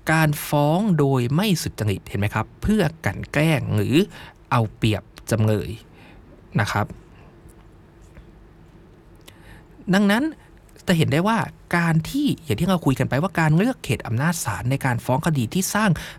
การฟ้องโดยไม่สุจริตเห็นไหมครับเพื่อกลั่นแกล้งหรือเอาเปรียบจำเลยนะครับดังนั้นจะเห็นได้ว่าการที่อย่างที่เราคุยกันไปว่าการเลือกเขตอำนาจศาลในการฟ้องคดีที่สร้าง